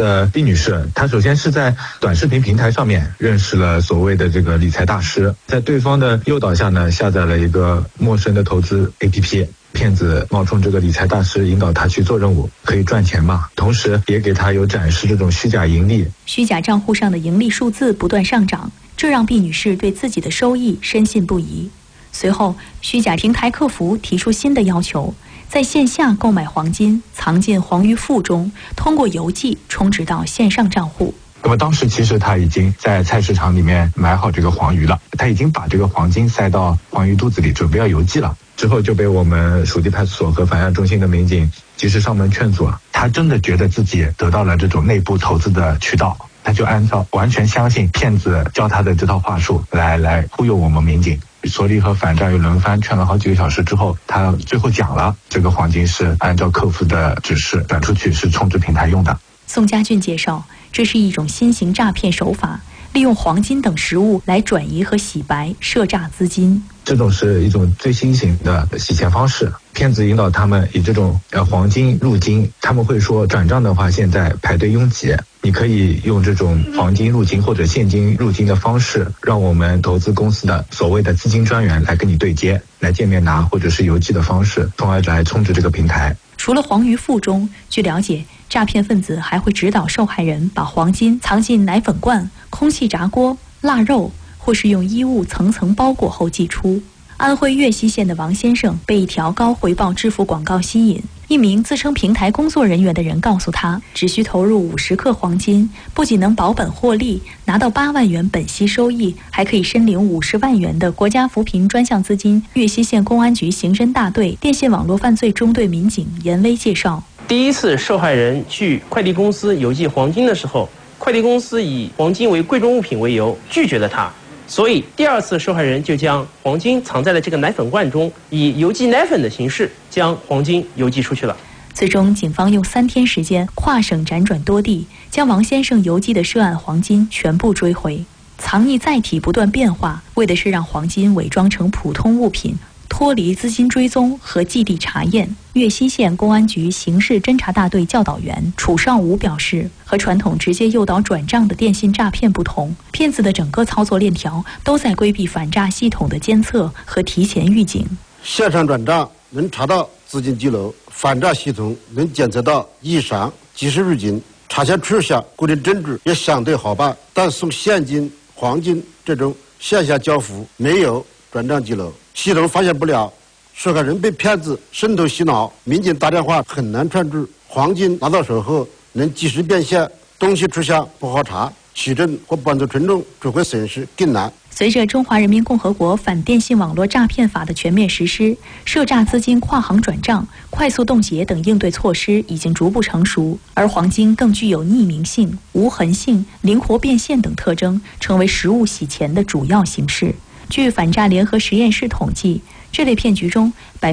的毕女士，她首先是在短视频平台上面认识了所谓的这个理财大师，在对方的诱导下呢，下载了一个陌生的投资 APP。骗子冒充这个理财大师，引导他去做任务，可以赚钱嘛？同时也给他有展示这种虚假盈利。 虚假账户上的盈利数字不断上涨，这让毕女士对自己的收益深信不疑。随后，虚假平台客服提出新的要求，在线下购买黄金，藏进黄鱼腹中，通过邮寄充值到线上账户。 那么当时其实他已经在菜市场里面买好这个黄鱼了，他已经把这个黄金塞到黄鱼肚子里，准备要邮寄了。之后就被我们属地派出所和反诈中心的民警及时上门劝阻了。他真的觉得自己得到了这种内部投资的渠道，他就按照完全相信骗子教他的这套话术来忽悠我们民警。所里和反诈又轮番劝了好几个小时之后，他最后讲了这个黄金是按照客服的指示转出去，是充值平台用的。 宋家俊介绍，这是一种新型诈骗手法，利用黄金等实物来转移和洗白涉诈资金。 这种是一种最新型的洗钱方式，骗子引导他们以这种黄金入金，他们会说转账的话现在排队拥挤，你可以用这种黄金入金或者现金入金的方式，让我们投资公司的所谓的资金专员来跟你对接，来见面拿或者是邮寄的方式，从而来充值这个平台。 除了黄鱼腹中，据了解，诈骗分子还会指导受害人把黄金藏进奶粉罐、空气炸锅、腊肉，或是用衣物层层包裹后寄出。安徽岳西县的王先生被一条高回报支付广告吸引，一名自称平台工作人员的人告诉他，只需投入50克黄金，不仅能保本获利，拿到8万元本息收益，还可以申领50万元的国家扶贫专项资金。岳西县公安局刑侦大队电信网络犯罪中队民警严威介绍， 第一次受害人去快递公司邮寄黄金的时候，快递公司以黄金为贵重物品为由拒绝了他，所以第二次受害人就将黄金藏在了这个奶粉罐中，以邮寄奶粉的形式将黄金邮寄出去了。 最终警方用3天时间跨省辗转多地，将王先生邮寄的涉案黄金全部追回。藏匿载体不断变化，为的是让黄金伪装成普通物品，脱离资金追踪和寄地查验。岳西县公安局刑事侦查大队教导员楚少武表示，和传统直接诱导转账的电信诈骗不同，骗子的整个操作链条都在规避反诈系统的监测和提前预警。 线上转账能查到资金记录，反诈系统能检测到异常，及时预警，查销出销固定证据也相对好办，但送现金、黄金这种线下交付没有转账记录，系统发现不了，受害人被骗子渗透洗脑，民警打电话很难串住，黄金拿到手后能及时变现，东西出销不好查，取证或帮助群众追回损失更难。 随着中华人民共和国反电信网络诈骗法的全面实施，涉诈资金跨行转账、快速冻结等应对措施已经逐步成熟，而黄金更具有匿名性、无痕性、灵活变现等特征，成为实物洗钱的主要形式。据反诈联合实验室统计，这类骗局中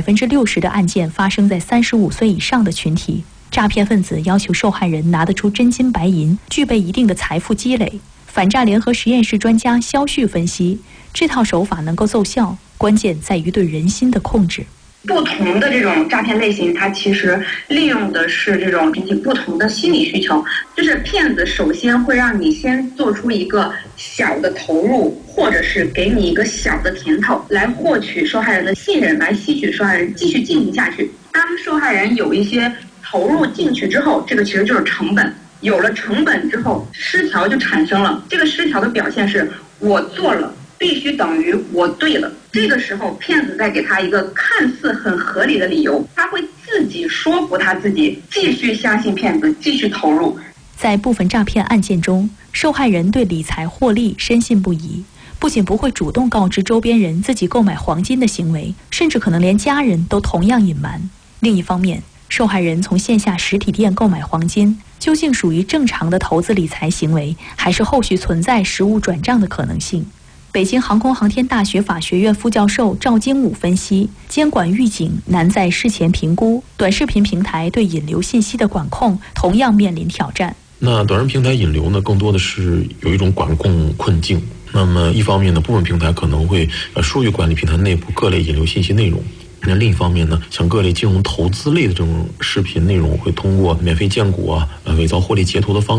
60%的案件发生在35岁以上的群体。诈骗分子要求受害人拿得出真金白银，具备一定的财富积累。反诈联合实验室专家肖旭分析，这套手法能够奏效，关键在于对人心的控制。 不同的这种诈骗类型，它其实利用的是这种群体不同的心理需求。就是骗子首先会让你先做出一个小的投入，或者是给你一个小的甜头，来获取受害人的信任，来吸取受害人继续进行下去。当受害人有一些投入进去之后，这个其实就是成本。有了成本之后，失调就产生了。这个失调的表现是，我做了必须等于我对了。这个时候，骗子在给他一个看似很合理的理由，他会自己说服他自己，继续相信骗子，继续投入。 在部分诈骗案件中，受害人对理财获利深信不疑，不仅不会主动告知周边人自己购买黄金的行为，甚至可能连家人都同样隐瞒。另一方面，受害人从线下实体店购买黄金，究竟属于正常的投资理财行为，还是后续存在实物转账的可能性？北京航空航天大学法学院副教授赵金武分析，监管预警难在事前评估，短视频平台对引流信息的管控同样面临挑战。 那短视频平台引流呢，更多的是有一种管控困境。那么一方面呢，部分平台可能会疏于管理平台内部各类引流信息内容。那另一方面呢，像各类金融投资类的这种视频内容，会通过免费荐股伪造获利截图的方式